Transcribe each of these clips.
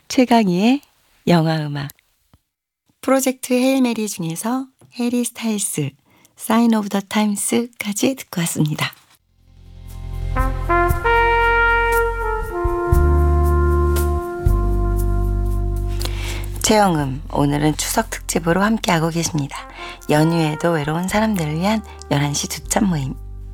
최강희의 영화음악. 프로젝트 헤일 메리 중에서 해리 스타일스, 사인 오브 더 타임스까지 듣고 왔습니다. 최영음, 오늘은 추석 특집으로 함께하고 계십니다. 연휴에도 외로운 사람들을 위한 11시 두점 모임.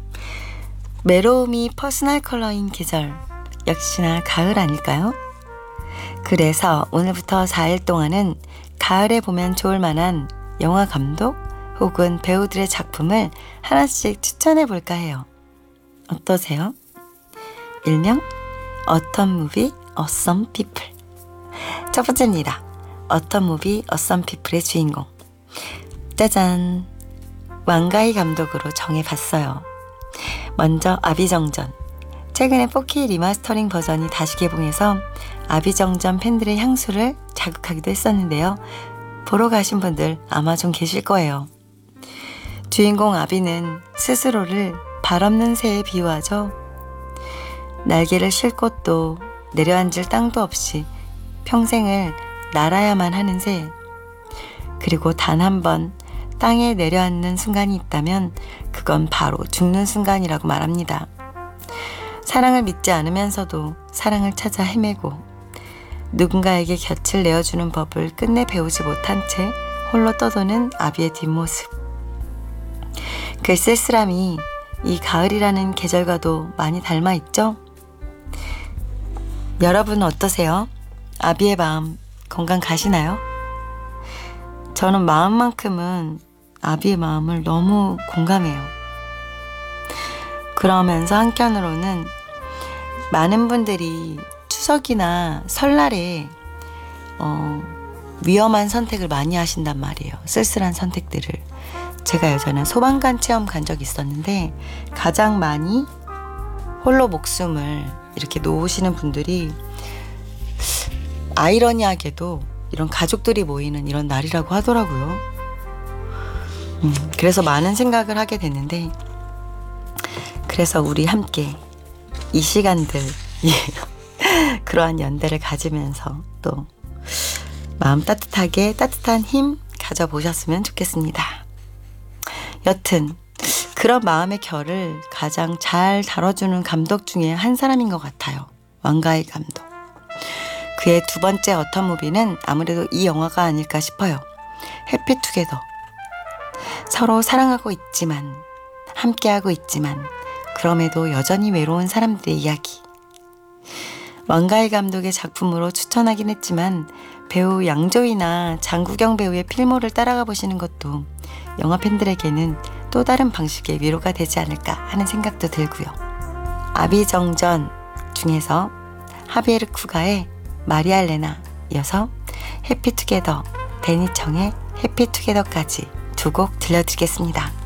외로움이 퍼스널 컬러인 계절, 역시나 가을 아닐까요? 그래서 오늘부터 4일 동안은 가을에 보면 좋을 만한 영화 감독 혹은 배우들의 작품을 하나씩 추천해 볼까 해요. 어떠세요? 일명 Autumn Movie, Awesome People. 첫 번째입니다. Autumn Movie, Awesome People의 주인공. 짜잔! 왕가희 감독으로 정해봤어요. 먼저 아비정전. 최근에 4K 리마스터링 버전이 다시 개봉해서 아비정전 팬들의 향수를 자극하기도 했었는데요. 보러 가신 분들 아마 좀 계실 거예요. 주인공 아비는 스스로를 발 없는 새에 비유하죠. 날개를 쉴 곳도 내려앉을 땅도 없이 평생을 날아야만 하는 새. 그리고 단 한 번 땅에 내려앉는 순간이 있다면 그건 바로 죽는 순간이라고 말합니다. 사랑을 믿지 않으면서도 사랑을 찾아 헤매고 누군가에게 곁을 내어주는 법을 끝내 배우지 못한 채 홀로 떠도는 아비의 뒷모습. 그 쓸쓸함이 이 가을이라는 계절과도 많이 닮아 있죠? 여러분은 어떠세요? 아비의 마음 공감 가시나요? 저는 마음만큼은 아비의 마음을 너무 공감해요. 그러면서 한편으로는 많은 분들이 추석이나 설날에 위험한 선택을 많이 하신단 말이에요. 쓸쓸한 선택들을. 제가 예전에 소방관 체험 간 적이 있었는데 가장 많이 홀로 목숨을 이렇게 놓으시는 분들이 아이러니하게도 이런 가족들이 모이는 이런 날이라고 하더라고요. 그래서 많은 생각을 하게 됐는데 그래서 우리 함께 이 시간들 그러한 연대를 가지면서 또 마음 따뜻하게 따뜻한 힘 가져보셨으면 좋겠습니다. 여튼 그런 마음의 결을 가장 잘 다뤄주는 감독 중에 한 사람인 것 같아요. 왕가희 감독. 그의 두 번째 어텀 무비는 아무래도 이 영화가 아닐까 싶어요. 해피투게더. 서로 사랑하고 있지만 함께하고 있지만 그럼에도 여전히 외로운 사람들의 이야기. 왕가희 감독의 작품으로 추천하긴 했지만 배우 양조위나 장국영 배우의 필모를 따라가 보시는 것도 영화 팬들에게는 또 다른 방식의 위로가 되지 않을까 하는 생각도 들고요. 아비정전 중에서 하비에르 쿠가의 마리아 엘레나 이어서 해피투게더 데니청의 해피투게더까지 두 곡 들려드리겠습니다.